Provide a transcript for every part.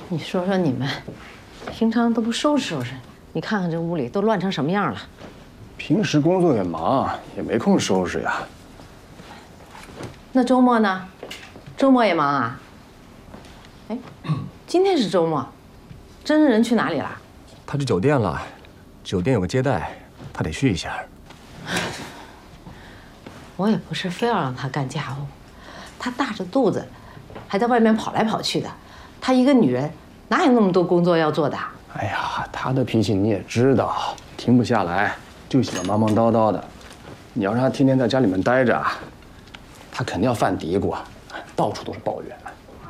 你说说你们，平常都不收拾收拾，你看看这屋里都乱成什么样了。 平时工作也忙，也没空收拾呀。 那周末呢？周末也忙啊？哎，今天是周末，真人去哪里了？ 他去酒店了，酒店有个接待，他得去一下。 我也不是非要让他干家务，他大着肚子，还在外面跑来跑去的。她一个女人，哪有那么多工作要做的？ 哎呀，他的脾气你也知道，停不下来，就喜欢忙忙叨叨的。你要让他天天在家里面待着，他肯定要犯嘀咕，到处都是抱怨。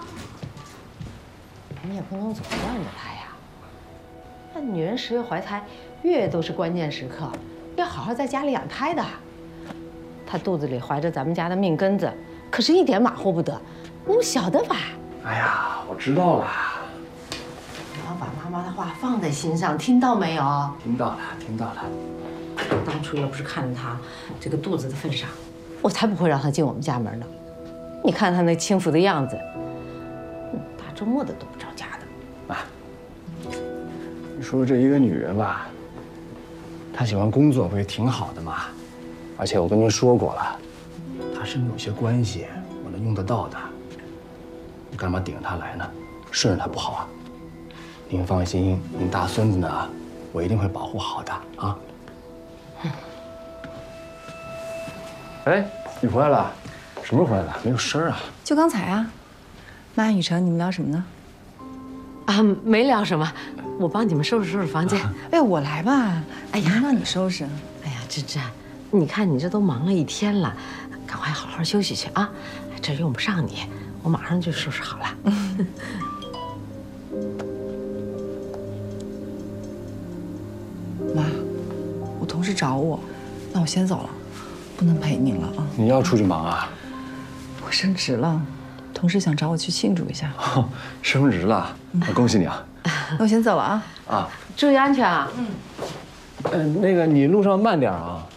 你也不能总惯着他呀。那女人10月怀胎，月月都是关键时刻，要好好在家里养胎的。她肚子里怀着咱们家的命根子，可是一点马虎不得。我们晓得吧？ 哎呀，我知道了。 你要把妈妈的话放在心上，听到没有？ 听到了，听到了。 当初要不是看着她这个肚子的份上，我才不会让她进我们家门呢。你看她那轻浮的样子，大周末的都不着家的。 妈，你说这一个女人吧，她喜欢工作不也挺好的吗？而且我跟您说过了，她身边有些关系，我能用得到的。你干嘛顶着她来呢？顺着她不好啊。您放心，您大孙子呢，我一定会保护好的啊。哎，你回来了？什么时候回来的？没有声儿啊。 就刚才啊。妈，雨辰，你们聊什么呢？ 啊，没聊什么，我帮你们收拾收拾房间。 哎呀，我来吧。哎呀，让你收拾。 哎呀，芝芝，你看你这都忙了一天了，赶快好好休息去啊！这用不上你，我马上就收拾好了。 妈，我同事找我，那我先走了，不能陪您了啊。 你要出去忙啊？ 我升职了，同事想找我去庆祝一下。 哦，升职了，那恭喜你啊！ 那我先走了啊。 啊， 注意安全啊！ 那个你路上慢点啊。